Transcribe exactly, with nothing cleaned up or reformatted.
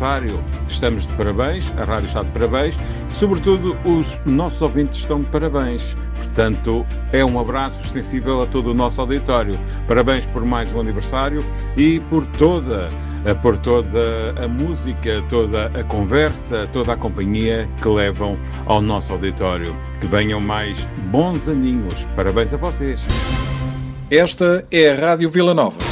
aniversário. Estamos de parabéns, a rádio está de parabéns, sobretudo os nossos ouvintes estão de parabéns. Portanto, é um abraço extensível a todo o nosso auditório. Parabéns por mais um aniversário e por toda, por toda a música, toda a conversa, toda a companhia que levam ao nosso auditório. Que venham mais bons aninhos. Parabéns a vocês. Esta é a Rádio Vila Nova.